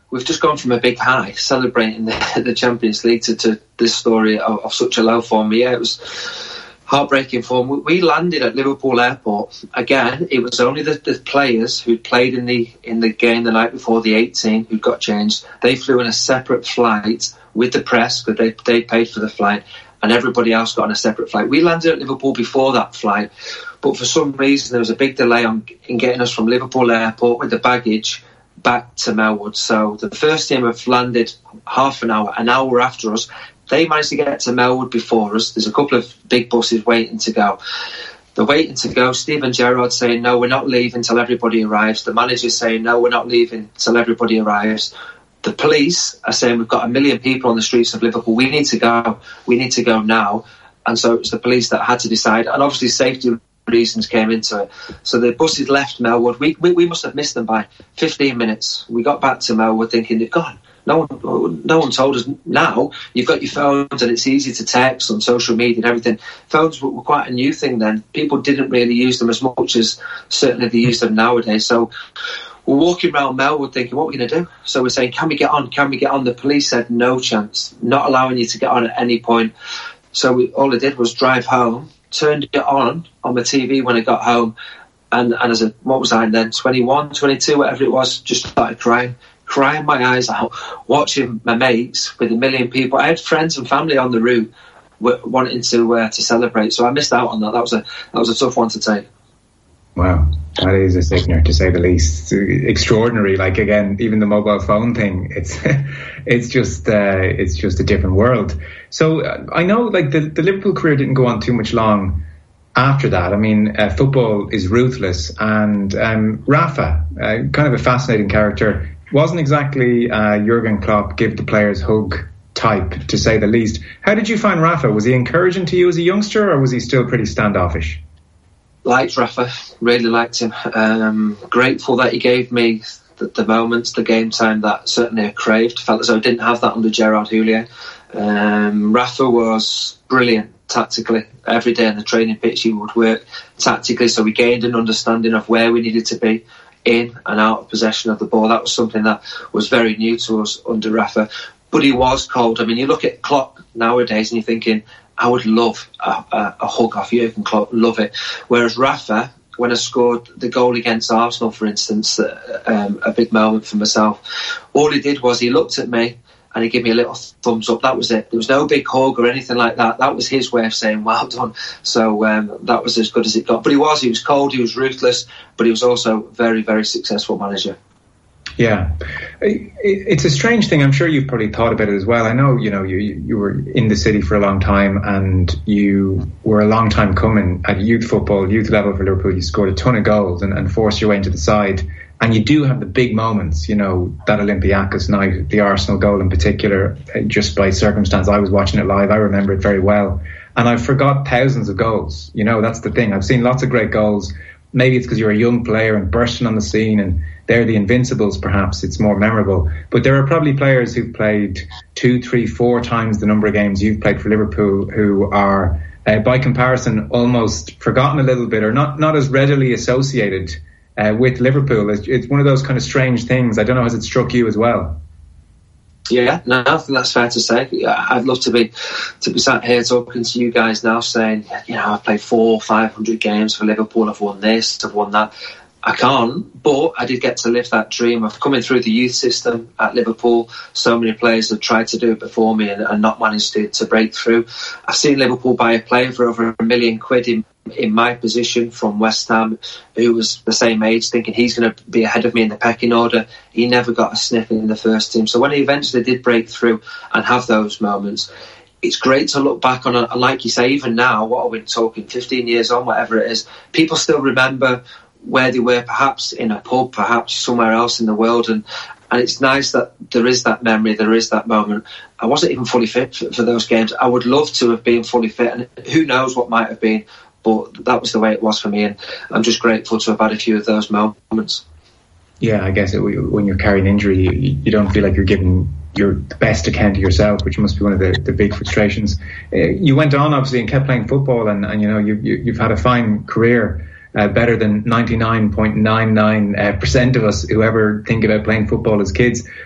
we've just gone from a big high, celebrating the Champions League, to this story of such a low form. Yeah, it was heartbreaking form. We landed at Liverpool Airport. Again, it was only the players who'd played in the game the night before, the 18 who got changed. They flew in a separate flight with the press, because they paid for the flight, and everybody else got on a separate flight. We landed at Liverpool before that flight, but for some reason there was a big delay in getting us from Liverpool Airport with the baggage back to Melwood. So the first team have landed half an hour after us. They managed to get to Melwood before us. There's a couple of big buses waiting to go. They're waiting to go. Steven Gerrard saying, no, we're not leaving till everybody arrives. The manager's saying, no, we're not leaving till everybody arrives. The police are saying, we've got 1 million people on the streets of Liverpool. We need to go. We need to go now. And so it was the police that had to decide. And obviously safety reasons came into it. So the buses left Melwood. We must have missed them by 15 minutes. We got back to Melwood thinking, they've gone. No one told us. Now you've got your phones and it's easy to text on social media and everything. Phones were quite a new thing then. People didn't really use them as much as certainly they use them nowadays. So we're walking around Melwood thinking, what are we going to do? So we're saying, can we get on? Can we get on? The police said, no chance, not allowing you to get on at any point. So all I did was drive home, turned it on my TV when I got home, and as what was I then, 21, 22, whatever it was, just started crying my eyes out, watching my mates with 1 million people. I had friends and family on the route wanting to celebrate, so I missed out on that. That was a tough one to take. Wow, that is a sickener, to say the least. It's extraordinary. Like, again, even the mobile phone thing, it's just a different world. So I know, like, the Liverpool career didn't go on too much long after that. I mean, football is ruthless, and Rafa, kind of a fascinating character, wasn't exactly Jurgen Klopp give the players hug type, to say the least. How did you find Rafa? Was he encouraging to you as a youngster, or was he still pretty standoffish? Liked Rafa, really liked him. Grateful that he gave me the moments, the game time that certainly I craved. Felt as though I didn't have that under Gerard Houllier. Rafa was brilliant tactically. Every day on the training pitch he would work tactically, so we gained an understanding of where we needed to be in and out of possession of the ball. That was something that was very new to us under Rafa. But he was cold. I mean, you look at Klopp nowadays and you're thinking, I would love a hug off Jurgen Klopp, love it. Whereas Rafa, when I scored the goal against Arsenal, for instance, a big moment for myself, all he did was he looked at me and he gave me a little thumbs up. That was it. There was no big hug or anything like that. That was his way of saying, well done. So that was as good as it got. But he was cold, he was ruthless, but he was also very, very successful manager. Yeah, it's a strange thing. I'm sure you've probably thought about it as well. I know, you were in the city for a long time, and you were a long time coming at youth football, youth level for Liverpool. You scored a ton of goals and forced your way into the side. And you do have the big moments, that Olympiacos night, the Arsenal goal in particular, just by circumstance. I was watching it live. I remember it very well. And I forgot thousands of goals. That's the thing. I've seen lots of great goals. Maybe it's because you're a young player and bursting on the scene and they're the invincibles, perhaps it's more memorable. But there are probably players who've played 2, 3, 4 times the number of games you've played for Liverpool who are, by comparison, almost forgotten a little bit, or not as readily associated with Liverpool. It's one of those kind of strange things. I don't know, has it struck you as well? Yeah, no, I think that's fair to say. I'd love to be sat here talking to you guys now saying, I've played 400-500 games for Liverpool, I've won this, I've won that. I can't, but I did get to live that dream of coming through the youth system at Liverpool. So many players have tried to do it before me and not managed to break through. I've seen Liverpool buy a player for over £1 million in my position from West Ham, who was the same age, thinking he's going to be ahead of me in the pecking order. He never got a sniff in the first team. So when he eventually did break through and have those moments, it's great to look back on it. And like you say, even now, what are we talking, 15 years on, whatever it is, people still remember where they were, perhaps in a pub, perhaps somewhere else in the world. And it's nice that there is that memory, there is that moment. I wasn't even fully fit for those games. I would love to have been fully fit, and who knows what might have been. But that was the way it was for me, and I'm just grateful to have had a few of those moments. Yeah, I guess when you're carrying injury, you don't feel like you're giving your best account of yourself, which must be one of the big frustrations. You went on, obviously, and kept playing football, and you've had a fine career, better than 99.99% of us who ever think about playing football as kids.